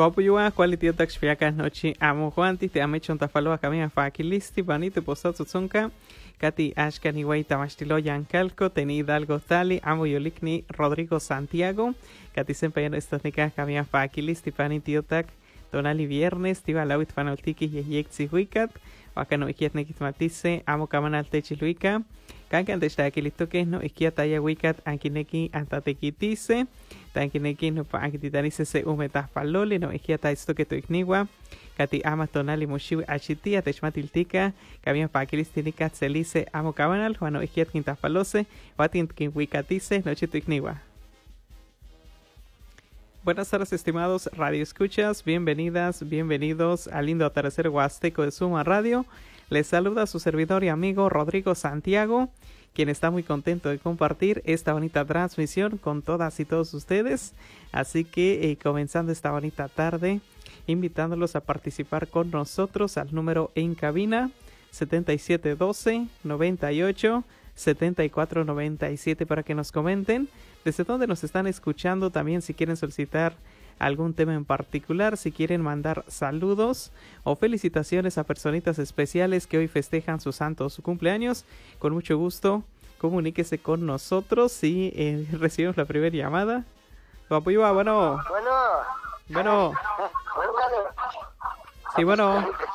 Tuapuyua, quality tax fiaca nochi amo Juanti, te ame chontafalo a camina fakilisti, panite posatsu zonka, Kati Ashkan Iway Tamastilo Yancalco, Teni Hidalgo Tali, Amo Yolikni, Rodrigo Santiago, Kati Sempeyan Estotnica, Camina Fakilisti, Panitiotac, Donali Viernes, Tiba Lawit Panoltiki, Yexi Huicat, Wakano Ikiatnekit Matisse, Amo Kamanal Techiluica, Kankan de Stakilitoke, no Ikiataya Wicat, Ankineki Antatekitise, Tankineki no Pankitanice se Umetas Paloli, no Ikiata Stoke to Igniwa, Kati ama tonali mushiwi achitia techmatiltika, Kamian Pakilistinica Celice Amo Kabanal, Juano Ikiat Quintafalose, Watin Kinwikatice, Nochito Igniwa. Buenas tardes, estimados radio escuchas, bienvenidas, bienvenidos al lindo atardecer huasteco de Suma Radio. Les saluda su servidor y amigo Rodrigo Santiago, quien está muy contento de compartir esta bonita transmisión con todas y todos ustedes. Así que comenzando esta bonita tarde, invitándolos a participar con nosotros al número en cabina 7712-98-7497 para que nos comenten desde dónde nos están escuchando, también si quieren solicitar algún tema en particular, si quieren mandar saludos o felicitaciones a personitas especiales que hoy festejan su santo o su cumpleaños, con mucho gusto comuníquese con nosotros y recibimos la primera llamada. Bueno. Sí, bueno.